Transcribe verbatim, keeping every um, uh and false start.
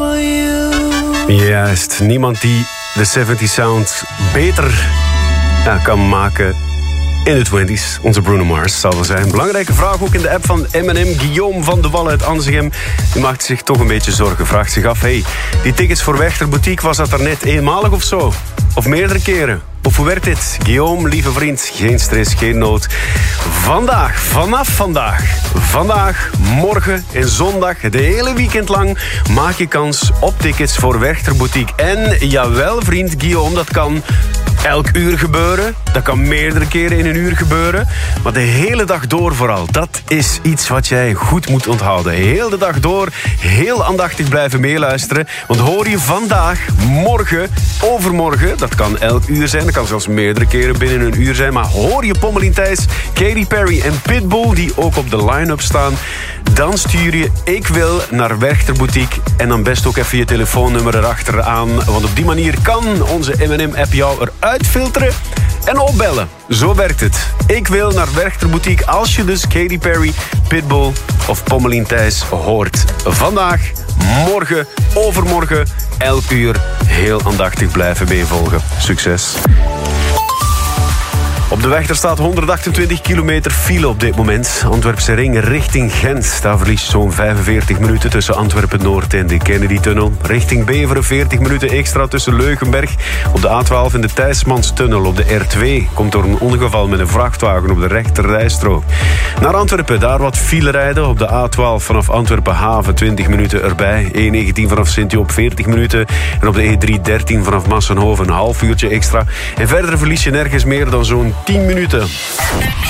Juist, niemand die de zeventig sound beter ja, kan maken in de twinties. Onze Bruno Mars zal er zijn. Belangrijke vraag ook in de app van M en M. Guillaume van de Wallen uit Anzegem. Die maakt zich toch een beetje zorgen. Vraagt zich af, hey, die tickets voor Werchter Boutique, was dat er net eenmalig of zo? Of meerdere keren? Of hoe werkt dit? Guillaume, lieve vriend, geen stress, geen nood. Vandaag, vanaf vandaag, vandaag, morgen en zondag, het hele weekend lang, maak je kans op tickets voor Werchter Boutique. En jawel, vriend Guillaume, dat kan elk uur gebeuren. Dat kan meerdere keren in een uur gebeuren. Maar de hele dag door vooral. Dat is iets wat jij goed moet onthouden. Heel de dag door, heel aandachtig blijven meeluisteren. Want hoor je vandaag, morgen, overmorgen, dat kan elk uur zijn, dat kan zelfs meerdere keren binnen een uur zijn, maar hoor je Pommelien Thijs, Katy Perry en Pitbull, die ook op de line-up staan, dan stuur je Ik Wil naar Werchter Boutique en dan best ook even je telefoonnummer erachteraan, want op die manier kan onze M en M-app jou eruit filteren en opbellen. Zo werkt het. Ik Wil naar Werchter Boutique als je dus Katy Perry, Pitbull of Pommelien Thijs hoort. Vandaag, morgen, overmorgen, elk uur heel aandachtig blijven meevolgen. Succes. Op de weg er staat honderdachtentwintig kilometer file op dit moment. Antwerpse ring richting Gent. Daar verliest zo'n vijfenveertig minuten tussen Antwerpen-Noord en de Kennedy-tunnel. Richting Beveren veertig minuten extra tussen Leugenberg. Op de A twaalf in de Thijsmanstunnel. Op de R twee komt door een ongeval met een vrachtwagen op de rechterrijstrook. Naar Antwerpen, daar wat file rijden. Op de A twaalf vanaf Antwerpen-Haven twintig minuten erbij. E negentien vanaf Sint-Joop veertig minuten. En op de E driehonderddertien vanaf Massenhoven een half uurtje extra. En verder verlies je nergens meer dan zo'n tien minuten.